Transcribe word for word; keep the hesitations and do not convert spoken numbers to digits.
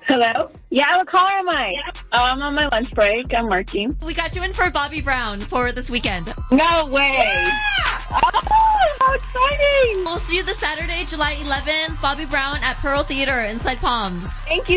Hello? Yeah, what caller am I? Oh, I'm on my lunch break. I'm working. We got you in for Bobby Brown for this weekend. No way. Yeah! Oh, how exciting. We'll see you this Saturday, July eleventh. Bobby Brown at Pearl Theater inside Palms. Thank you.